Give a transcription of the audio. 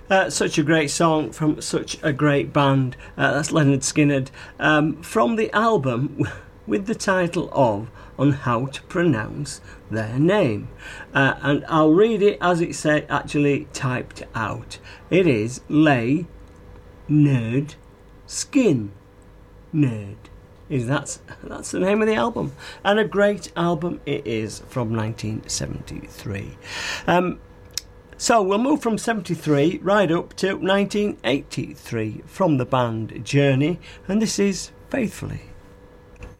Such a great song from such a great band. That's Lynyrd Skynyrd from the album with the title of On How to Pronounce Their Name. And I'll read it as it's said, actually typed out. It is Lay Nerd Skin Nerd. That's the name of the album, and a great album it is from 1973. So we'll move from 73 right up to 1983 from the band Journey, and this is Faithfully.